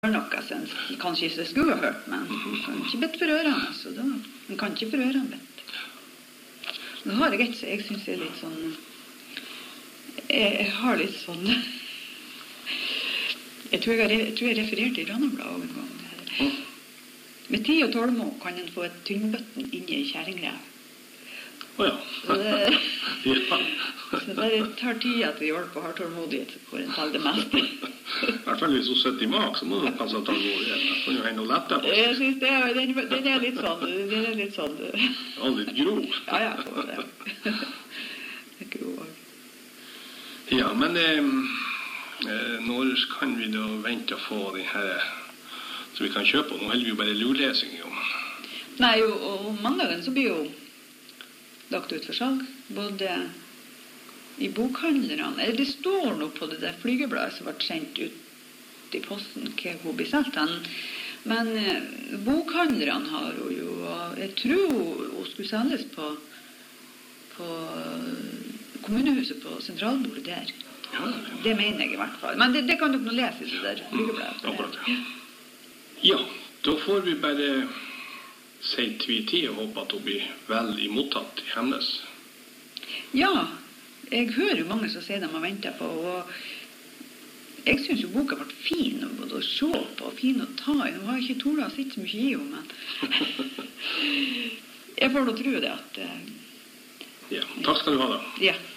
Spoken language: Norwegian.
noe som kanskje ikke skulle ha hørt, men hun kan ikke bedt for ørene, så da hun kan ikke for ørene bedt. Nå har jeg et så jeg synes litt sånn, jeg har litt sånn, jeg tror jeg refererte i Rannabladet en gang. Med 10 og 12 mål kan en få et tynnbøtten inne i kjæringrev. Ja. Så det tar tid at vi hjelper og har tålmodighet for en tal det meste. I hvert fall hvis hun sitter i mak, så må hun kanskje ta tålmodighet. Det kan jo hende å lette på. Jeg synes den er litt sånn, Ja, litt grov. Ja, det er grov. Ja, men når kan vi da vente å få den her, så vi kan kjøpe? Nå holder vi jo bare lurlesing, jo. Nei, og mandagen så blir jo lagt ut for salg, både i bokhandlerne, eller det står noe på det der flygebladet som ble sendt ut i posten, hva hun blir solgt den, men bokhandlerne har hun jo, og jeg tror hun skulle selges på kommunehuset på sentralbordet der. Ja. Det mener jeg i hvert fall, men det kan dere nå lese i det der flygebladet. Akkurat, ja. Ja, da får vi bare si tviti og håpe at hun blir vel imottatt i hennes. Ja, jeg hører jo mange som sier de har ventet på, og jeg synes jo boka ble fin både å se på og fin å ta i. Nå har jeg ikke tålet å sitte så mye i henne, men jeg får nå tro det at... Ja, takk skal du ha da. Ja.